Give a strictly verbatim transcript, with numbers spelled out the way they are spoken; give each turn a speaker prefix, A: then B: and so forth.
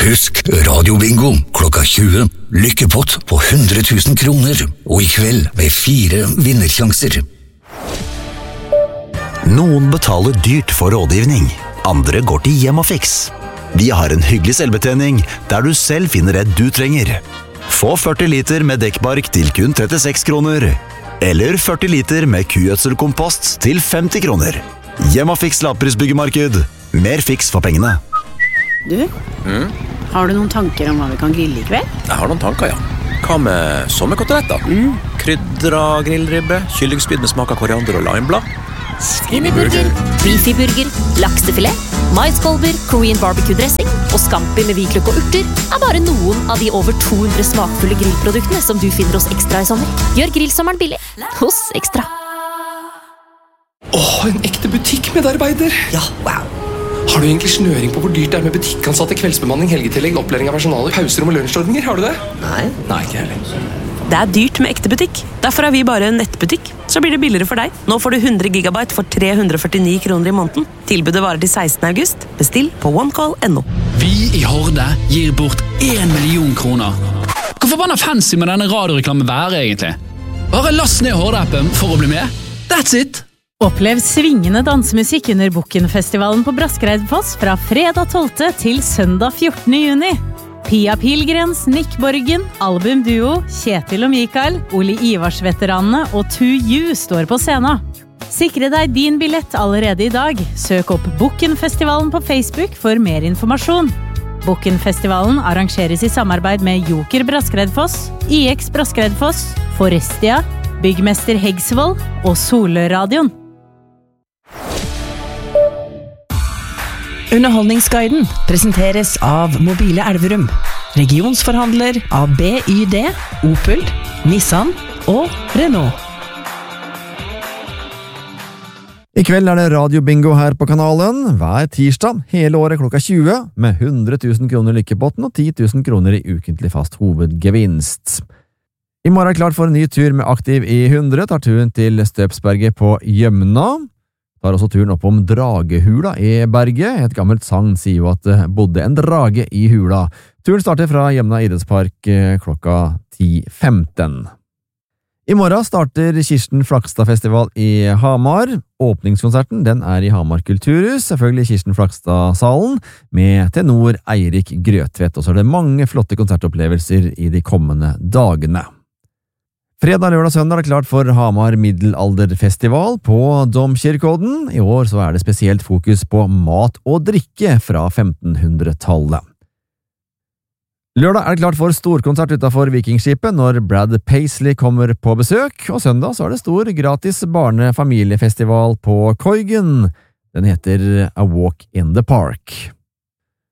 A: Husk radiobingo klokka tjue. Lykkepott på hundre tusen kroner. Og i kveld med fire vinnersjanser.
B: Noen betaler dyrt for rådgivning. Andre går til Hjemmafix. Vi har en hyggelig selvbetjening der du selv finner det du trenger. Få førti liter med dekkbark til kun trettiseks kroner. Eller førti liter med kugjødselkompost til femti kroner. Hjemmafix lavprisbyggemarked. Mer fiks for pengene.
C: Du, mm? Har du noen tanker om hva vi kan grille i kveld?
D: Jeg har noen tanker, ja. Hva med sommerkoteletter? Mm. Krydra grillribbe, kyllingspyd med smak av koriander og limeblad.
E: Skinnyburger, beefyburger, laksefilet, maiskolber, Korean barbecue-dressing og scampi med hvitløk og urter er bare noen av de over to hundre smakfulle grillproduktene som du finner hos Ekstra i sommer. Gjør grillsommeren billig hos Ekstra.
F: Åh, en ekte butikkmedarbeider!
G: Ja, wow!
F: Har du egentlig snøring på hvor dyrt det er med butikkansatte, kveldsbemanning, helgetillegg, opplæring av personalet, pauserom og lunsjordninger? Har du det?
G: Nei.
F: Nei, ikke heller.
H: Det er dyrt med ekte butikk. Derfor er vi bare en nettbutikk. Så blir det billigere for deg. Nå får du hundre gigabyte for tre hundre og førtini kroner i måneden. Tilbudet varer til sekstende august. Bestill på onecall punktum no.
I: Vi i Horde gir bort en million kroner. Hvor forbanna fancy med denne radioreklamen være egentlig? Bare last ned Horde-appen for å bli med. That's it!
J: Opplev svingende dansemusikk under Bukken-festivalen på Braskereidfoss fra fredag tolvte til søndag fjortende juni. Pia Pilgrens, Nick Borgen, albumduo, Kjetil og Mikael, Oli Ivars-veteranene og To You står på scenen. Sikre deg din billett allerede i dag. Søk opp Bukken-festivalen på Facebook for mer informasjon. Bukken-festivalen arrangeres i samarbeid med Joker Braskereidfoss, I X Braskereidfoss, Forestia, Byggmester Heggsvold og Soløradion.
K: Underholdningsguiden presenteres av Mobile Elverum, regionsforhandler av B Y D, Opel, Nissan og Renault.
L: I kveld er det radiobingo her på kanalen, hver tirsdag, hele året klokka tjue, med hundre tusen kroner i lykkepotten og ti tusen kroner i ukentlig fast hovedgevinst. I morgen er klart for en ny tur med Aktiv i hundre, tar turen til Støpsberget på Gjømna. Tar også turen opp om Dragehula i berget. Et gammelt sagn sier jo at det bodde en drage i hula. Turen starter fra Gjømna idrettspark klokka ti femten. I morgen starter Kirsten Flakstad-festival i Hamar. Åpningskonserten den er i Hamar Kulturhus, selvfølgelig Kirsten Flakstad-salen, med tenor Eirik Grøtvedt, og så er det mange flotte konsertopplevelser i de kommende dagene. Fredag, lørdag og søndag er det klart for Hamar Middelalderfestival på Domkirkeodden. I år så er det spesielt fokus på mat og drikke fra femtenhundretallet. Lørdag er det klart for storkonsert utenfor Vikingskipet når Brad Paisley kommer på besøk, og søndag så er det stor gratis barnefamiliefestival på Koigen. Den heter A Walk in the Park.